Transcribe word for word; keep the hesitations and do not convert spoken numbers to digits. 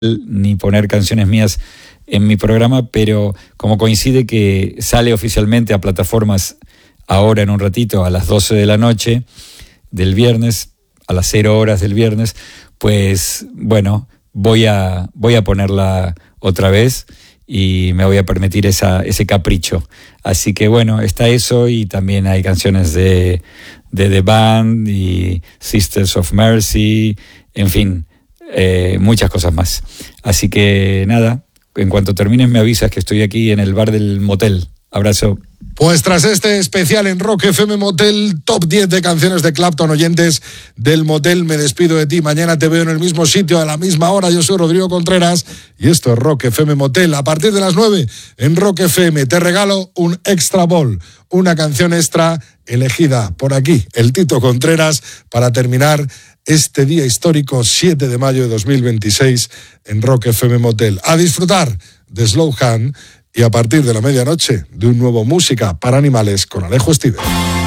ni poner canciones mías en mi programa, pero como coincide que sale oficialmente a plataformas ahora en un ratito a las doce de la noche del viernes, a las cero horas del viernes, pues bueno, voy a, voy a ponerla otra vez y me voy a permitir esa, ese capricho. Así que bueno, está eso, y también hay canciones de, de The Band y Sisters of Mercy, en fin, eh, muchas cosas más. Así que nada, en cuanto termines me avisas que estoy aquí en el bar del motel. Abrazo. Pues tras este especial en Rock F M Motel, top diez de canciones de Clapton, oyentes del motel, me despido de ti. Mañana te veo en el mismo sitio, a la misma hora. Yo soy Rodrigo Contreras y esto es Rock F M Motel. A partir de las nueve en Rock F M te regalo un Extra Ball, una canción extra elegida por aquí, el Tito Contreras, para terminar este día histórico, siete de mayo de dos mil veintiséis, en Rock F M Motel. A disfrutar de Slow Hand y a partir de la medianoche de un nuevo Música para Animales con Alejo Stivel.